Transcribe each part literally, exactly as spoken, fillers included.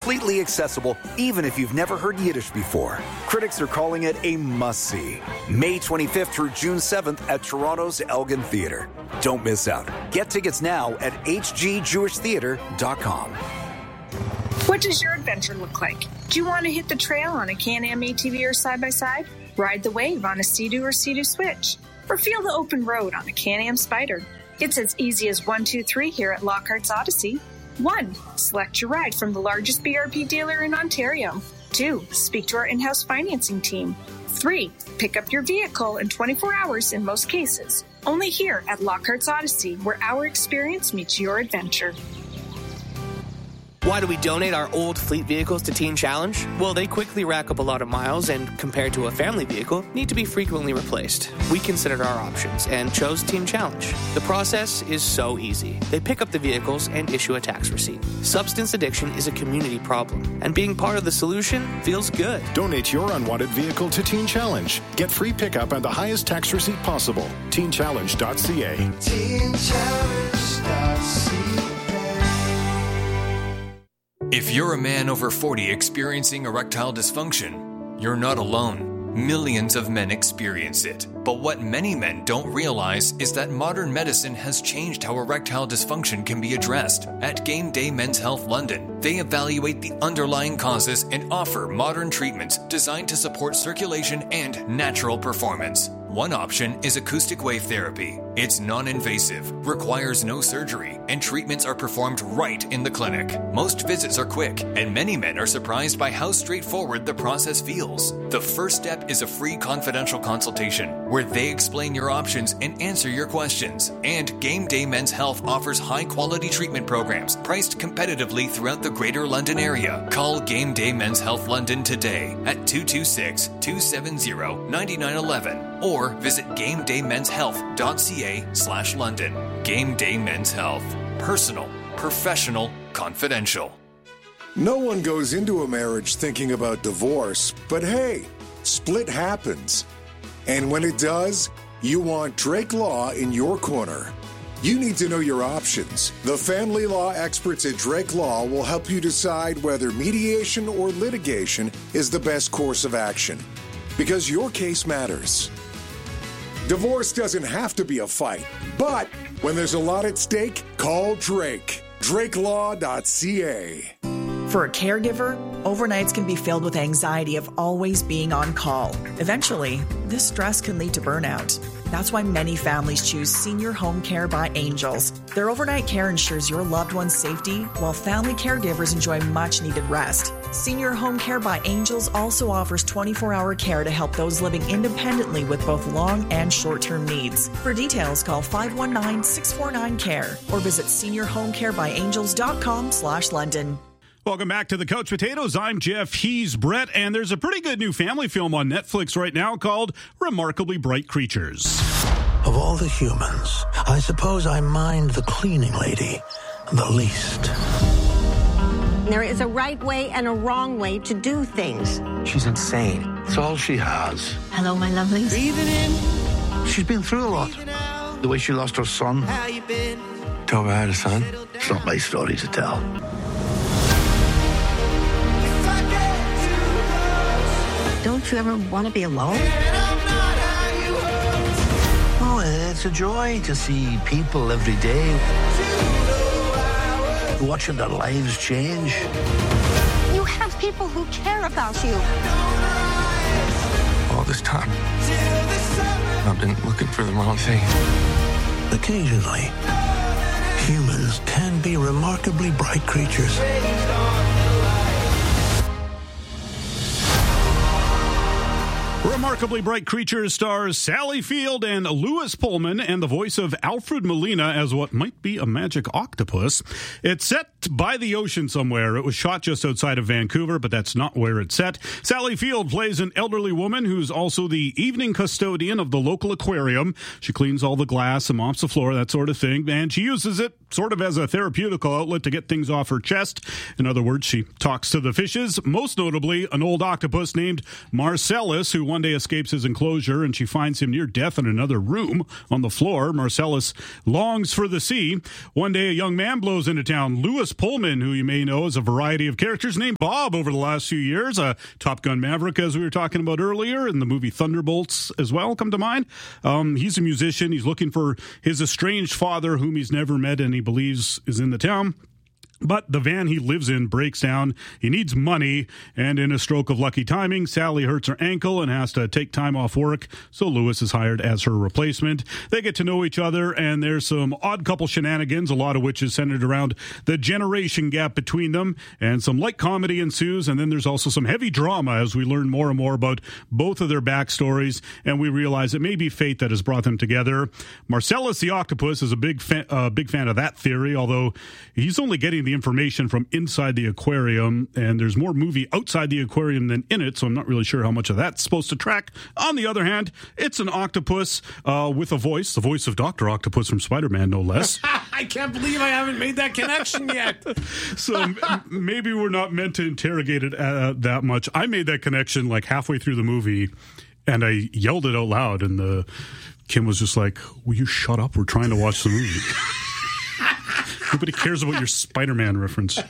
completely accessible even if you've never heard Yiddish before. Critics are calling it a must-see. May twenty-fifth through June seventh at Toronto's Elgin Theatre. Don't miss out. Get tickets now at h g jewish theatre dot com. What does your adventure look like? Do you want to hit the trail on a Can-Am A T V or side-by-side? Ride the wave on a Sea-Doo or Sea-Doo Switch? Or feel the open road on a Can-Am Spyder? It's as easy as one, two, three here at Lockhart's Odyssey. One, select your ride from the largest B R P dealer in Ontario. Two, speak to our in-house financing team. Three, pick up your vehicle in twenty-four hours in most cases. Only here at Lockhart's Odyssey, where our experience meets your adventure. Why do we donate our old fleet vehicles to Teen Challenge? Well, they quickly rack up a lot of miles and, compared to a family vehicle, need to be frequently replaced. We considered our options and chose Teen Challenge. The process is so easy. They pick up the vehicles and issue a tax receipt. Substance addiction is a community problem, and being part of the solution feels good. Donate your unwanted vehicle to Teen Challenge. Get free pickup and the highest tax receipt possible. teen challenge dot c a. teen challenge dot c a. If you're a man over forty experiencing erectile dysfunction, you're not alone. Millions of men experience it. But what many men don't realize is that modern medicine has changed how erectile dysfunction can be addressed. At Game Day Men's Health London, they evaluate the underlying causes and offer modern treatments designed to support circulation and natural performance. One option is acoustic wave therapy. It's non-invasive, requires no surgery, and treatments are performed right in the clinic. Most visits are quick, and many men are surprised by how straightforward the process feels. The first step is a free confidential consultation, where they explain your options and answer your questions. And Game Day Men's Health offers high-quality treatment programs priced competitively throughout the Greater London area. Call Game Day Men's Health London today at two two six, two seven zero, nine nine one one or visit gamedaymen'shealth.ca slash London. Game Day Men's Health. Personal, professional, confidential. No one goes into a marriage thinking about divorce, but hey, split happens. And when it does, you want Drake Law in your corner. You need to know your options. The family law experts at Drake Law will help you decide whether mediation or litigation is the best course of action. Because your case matters. Divorce doesn't have to be a fight, but when there's a lot at stake, call Drake. drake law dot c a. For a caregiver, overnights can be filled with anxiety of always being on call. Eventually, this stress can lead to burnout. That's why many families choose Senior Home Care by Angels. Their overnight care ensures your loved one's safety, while family caregivers enjoy much-needed rest. Senior Home Care by Angels also offers twenty-four hour care to help those living independently with both long and short-term needs. For details, call five one nine, six four nine, C A R E or visit senior home care by angels dot com slash London. Welcome back to the Couch Potatoes. I'm Jeff. He's Brett. And there's a pretty good new family film on Netflix right now called Remarkably Bright Creatures. Of all the humans, I suppose I mind the cleaning lady the least. There is a right way and a wrong way to do things. She's insane. It's all she has. Hello, my lovelies. Breathing in. She's been through a lot. The way she lost her son. How you been? Tell her I had a son. It's not my story to tell. Don't you ever want to be alone? Oh, it's a joy to see people every day. Watching their lives change. You have people who care about you. All this time, I've been looking for the wrong thing. Occasionally, humans can be remarkably bright creatures. Remarkably Bright Creatures stars Sally Field and Lewis Pullman and the voice of Alfred Molina as what might be a magic octopus. It's set by the ocean somewhere. It was shot just outside of Vancouver, but that's not where it's set. Sally Field plays an elderly woman who's also the evening custodian of the local aquarium. She cleans all the glass and mops the floor, that sort of thing, and she uses it sort of as a therapeutical outlet to get things off her chest. In other words, she talks to the fishes, most notably an old octopus named Marcellus, who one day Faraday escapes his enclosure and she finds him near death in another room on the floor. Marcellus longs for the sea. One day, a young man blows into town, Lewis Pullman, who you may know as a variety of characters named Bob over the last few years. Uh, Top Gun Maverick, as we were talking about earlier, and the movie Thunderbolts as well come to mind. Um, he's a musician. He's looking for his estranged father, whom he's never met and he believes is in the town. But the van he lives in breaks down. He needs money, and in a stroke of lucky timing, Sally hurts her ankle and has to take time off work, so Lewis is hired as her replacement. They get to know each other, and there's some odd couple shenanigans, a lot of which is centered around the generation gap between them, and some light comedy ensues, and then there's also some heavy drama as we learn more and more about both of their backstories, and we realize it may be fate that has brought them together. Marcellus the Octopus is a big, fa- uh, big fan of that theory, although he's only getting the information from inside the aquarium, and there's more movie outside the aquarium than in it, so I'm not really sure how much of that's supposed to track. On the other hand, it's an octopus uh, with a voice, the voice of Doctor Octopus from Spider-Man, no less. I can't believe I haven't made that connection yet. So m- maybe we're not meant to interrogate it uh, that much. I made that connection like halfway through the movie, and I yelled it out loud, and the Kim was just like, will you shut up? We're trying to watch the movie. Nobody cares about your Spider-Man reference.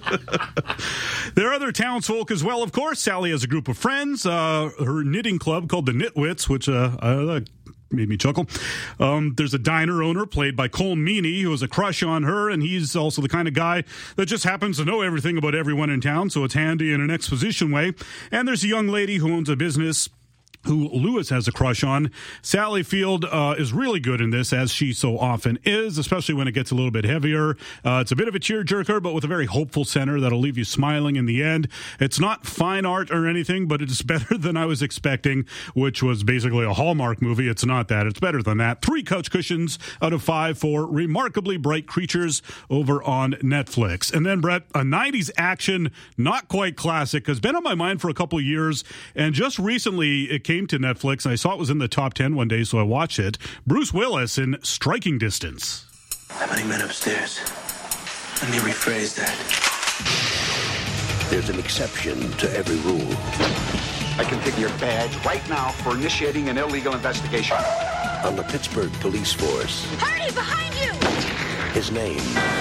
There are other townsfolk as well, of course. Sally has a group of friends, uh, her knitting club called the Nitwits, which uh, uh, made me chuckle. Um, there's a diner owner played by Cole Meany who has a crush on her, and he's also the kind of guy that just happens to know everything about everyone in town, so it's handy in an exposition way. And there's a young lady who owns a business who Lewis has a crush on. Sally Field uh, is really good in this, as she so often is, especially when it gets a little bit heavier. Uh, it's a bit of a tearjerker, but with a very hopeful center that'll leave you smiling in the end. It's not fine art or anything, but it's better than I was expecting, which was basically a Hallmark movie. It's not that. It's better than that. Three couch cushions out of five for Remarkably Bright Creatures over on Netflix. And then, Brett, a nineties action, not quite classic, has been on my mind for a couple of years, and just recently it came to Netflix, and I saw it was in the top ten one day, so I watched it. Bruce Willis in Striking Distance. How many men upstairs? Let me rephrase that. There's an exception to every rule. I can take your badge right now for initiating an illegal investigation. On the Pittsburgh police force, Hardy, behind you! his name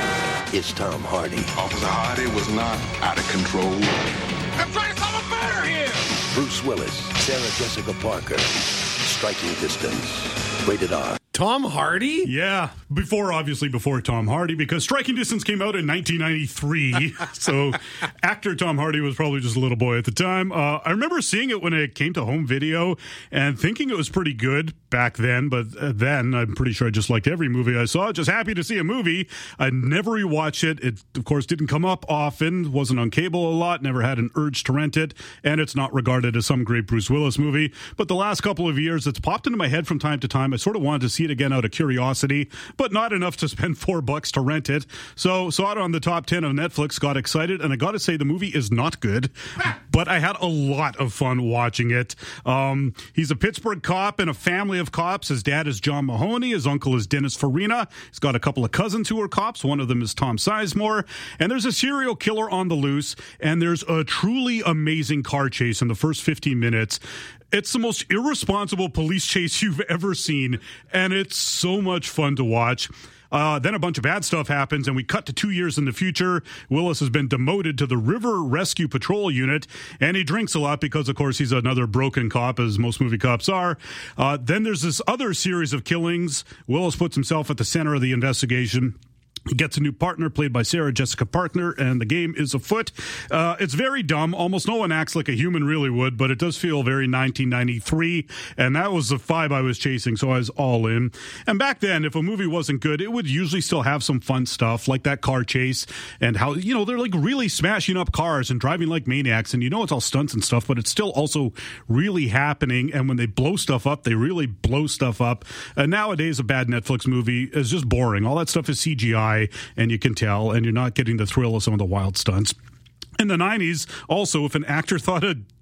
is Tom Hardy. Officer Hardy was not out of control. I'm trying to solve a murder here! Bruce Willis, Sarah Jessica Parker, Striking Distance, rated R. Tom Hardy? Yeah, before, obviously before Tom Hardy, because Striking Distance came out in nineteen ninety-three, so actor Tom Hardy was probably just a little boy at the time. Uh, I remember seeing it when it came to home video and thinking it was pretty good back then, but then I'm pretty sure I just liked every movie I saw. Just happy to see a movie. I never rewatched it. It, of course, didn't come up often, wasn't on cable a lot, never had an urge to rent it, and it's not regarded as some great Bruce Willis movie. But the last couple of years, it's popped into my head from time to time. I sort of wanted to see it again out of curiosity, but not enough to spend four bucks to rent it. So saw it on the top ten of Netflix, got excited, and I got to say the movie is not good, but I had a lot of fun watching it. Um, he's a Pittsburgh cop in a family of cops. His dad is John Mahoney. His uncle is Dennis Farina. He's got a couple of cousins who are cops. One of them is Tom Sizemore. And there's a serial killer on the loose, and there's a truly amazing car chase in the first fifteen minutes. It's the most irresponsible police chase you've ever seen, and it's so much fun to watch. Uh, then a bunch of bad stuff happens, and we cut to two years in the future. Willis has been demoted to the River Rescue Patrol Unit, and he drinks a lot because, of course, he's another broken cop, as most movie cops are. Uh, then there's this other series of killings. Willis puts himself at the center of the investigation. He gets a new partner played by Sarah Jessica Parker, and the game is afoot. Uh, it's very dumb. Almost no one acts like a human really would, but it does feel very nineteen ninety-three, and that was the vibe I was chasing, so I was all in. And back then, if a movie wasn't good, it would usually still have some fun stuff, like that car chase, and how, you know, they're like really smashing up cars and driving like maniacs, and you know it's all stunts and stuff, but it's still also really happening, and when they blow stuff up, they really blow stuff up. And nowadays, a bad Netflix movie is just boring. All that stuff is C G I, and you can tell, and you're not getting the thrill of some of the wild stunts. In the nineties, also, if an actor thought a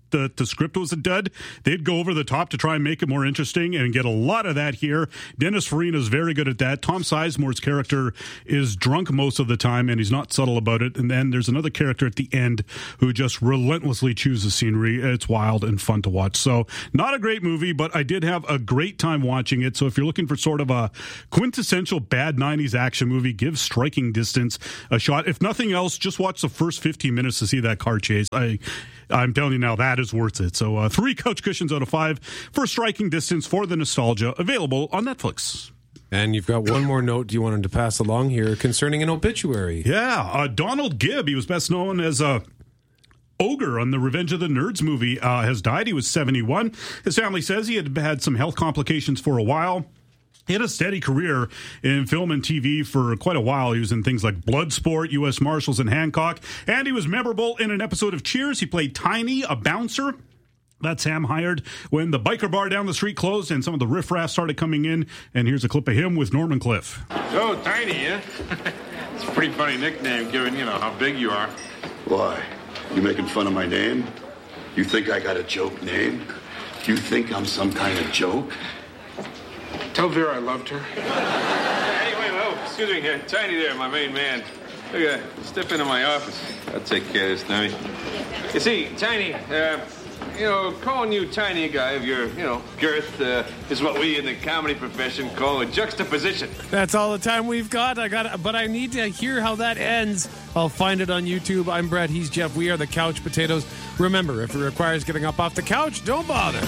the, the script was a dud, they'd go over the top to try and make it more interesting and get a lot of that here. Dennis Farina is very good at that. Tom Sizemore's character is drunk most of the time, and he's not subtle about it. And then there's another character at the end who just relentlessly chews the scenery. It's wild and fun to watch. So not a great movie, but I did have a great time watching it. So if you're looking for sort of a quintessential bad nineties action movie, give Striking Distance a shot. If nothing else, just watch the first fifteen minutes to see that car chase. I, I'm telling you now, that is worth it. So uh, three couch cushions out of five for Striking Distance for the nostalgia, available on Netflix. And you've got one more note you wanted to pass along here concerning an obituary. Yeah, uh, Donald Gibb, he was best known as a Ogre on the Revenge of the Nerds movie, uh, has died. He was seventy-one. His family says he had had some health complications for a while. He had a steady career in film and T V for quite a while. He was in things like Bloodsport, U S Marshals, and Hancock. And he was memorable in an episode of Cheers. He played Tiny, a bouncer that Sam hired when the biker bar down the street closed and some of the riffraff started coming in. And here's a clip of him with Norman Cliff. So, Tiny, yeah? It's a pretty funny nickname given, you know, how big you are. Why? You making fun of my name? You think I got a joke name? You think I'm some kind of joke? Tell Vera I loved her. Anyway, well, excuse me here. Tiny there, my main man. Look at that. Step into my office. I'll take care of this, Tiny. You see, Tiny, uh, you know, calling you Tiny guy of your, you know, girth uh, is what we in the comedy profession call a juxtaposition. That's all the time we've got. I got, but I need to hear how that ends. I'll find it on YouTube. I'm Brett. He's Jeff. We are the Couch Potatoes. Remember, if it requires getting up off the couch, don't bother.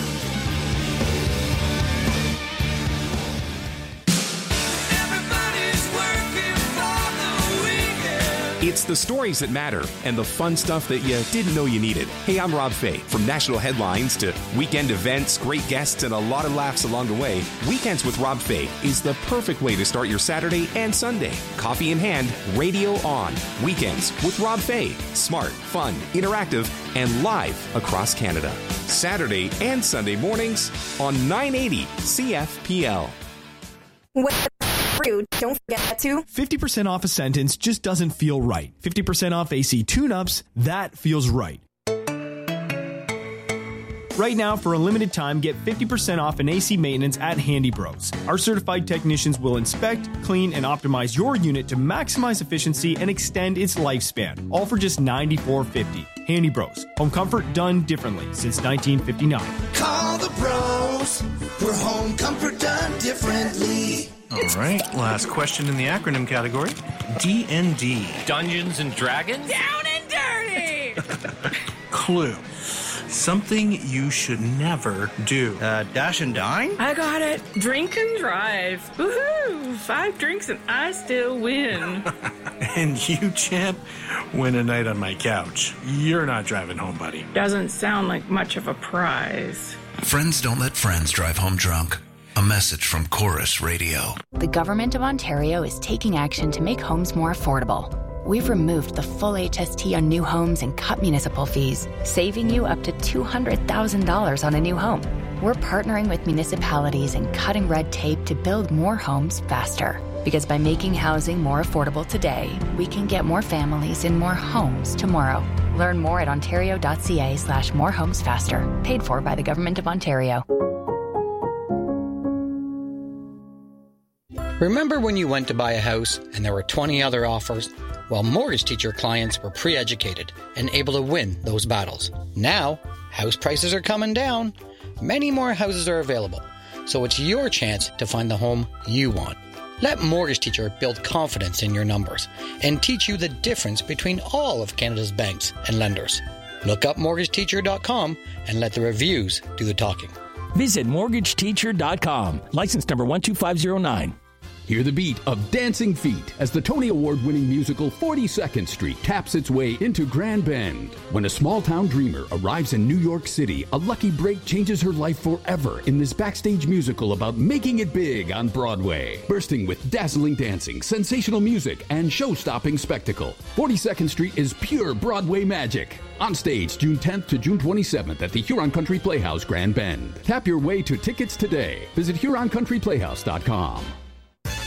It's the stories that matter and the fun stuff that you didn't know you needed. Hey, I'm Rob Fay. From national headlines to weekend events, great guests, and a lot of laughs along the way, Weekends with Rob Fay is the perfect way to start your Saturday and Sunday. Coffee in hand, radio on. Weekends with Rob Fay. Smart, fun, interactive, and live across Canada. Saturday and Sunday mornings on nine eighty C F P L. Don't forget to fifty percent off a sentence just doesn't feel right. fifty percent off A C tune-ups, that feels right. Right now, for a limited time, get fifty percent off an A C maintenance at Handy Bros. Our certified technicians will inspect, clean, and optimize your unit to maximize efficiency and extend its lifespan, all for just ninety-four fifty. Handy Bros. Home comfort done differently since nineteen fifty-nine. Call the bros for home comfort done differently. All right, last question in the acronym category. D and D. Dungeons and Dragons? Down and dirty! Clue. Something you should never do. Uh, dash and dine? I got it. Drink and drive. Woohoo! Five drinks and I still win. And you, champ, win a night on my couch. You're not driving home, buddy. Doesn't sound like much of a prize. Friends don't let friends drive home drunk. A message from Chorus Radio. The Government of Ontario is taking action to make homes more affordable. We've removed the full H S T on new homes and cut municipal fees, saving you up to two hundred thousand dollars on a new home. We're partnering with municipalities and cutting red tape to build more homes faster. Because by making housing more affordable today, we can get more families in more homes tomorrow. Learn more at ontario.ca slash more homes faster. Paid for by the Government of Ontario. Remember when you went to buy a house and there were twenty other offers? Well, Mortgage Teacher clients were pre-educated and able to win those battles. Now, house prices are coming down. Many more houses are available, so it's your chance to find the home you want. Let Mortgage Teacher build confidence in your numbers and teach you the difference between all of Canada's banks and lenders. Look up mortgage teacher dot com and let the reviews do the talking. Visit mortgage teacher dot com. License number one two five zero nine. Hear the beat of Dancing Feet as the Tony Award-winning musical forty-second Street taps its way into Grand Bend. When a small-town dreamer arrives in New York City, a lucky break changes her life forever in this backstage musical about making it big on Broadway. Bursting with dazzling dancing, sensational music, and show-stopping spectacle, forty-second Street is pure Broadway magic. On stage June tenth to June twenty-seventh at the Huron Country Playhouse, Grand Bend. Tap your way to tickets today. Visit huron country playhouse dot com.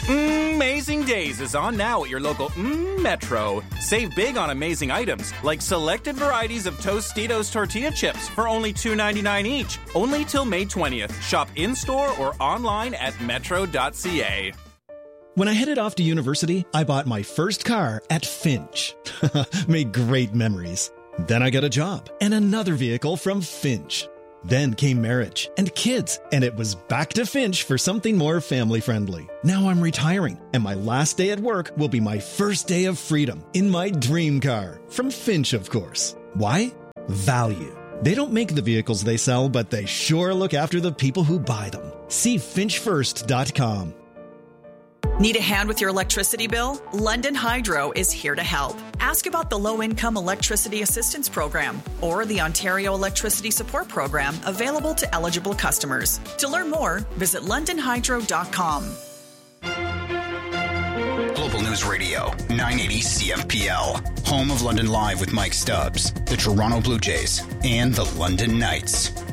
Amazing Days is on now at your local mm, Metro. Save big on amazing items like selected varieties of Tostitos tortilla chips for only two ninety-nine each. Only till May twentieth. Shop in-store or online at metro dot c a. When I headed off to university, I bought my first car at Finch. Made great memories. Then I got a job and another vehicle from Finch. Then came marriage and kids, and it was back to Finch for something more family-friendly. Now I'm retiring, and my last day at work will be my first day of freedom in my dream car. From Finch, of course. Why? Value. They don't make the vehicles they sell, but they sure look after the people who buy them. See finch first dot com. Need a hand with your electricity bill? London Hydro is here to help. Ask about the Low-Income Electricity Assistance Program or the Ontario Electricity Support Program available to eligible customers. To learn more, visit london hydro dot com. Global News Radio, nine eighty C F P L, home of London Live with Mike Stubbs, the Toronto Blue Jays, and the London Knights.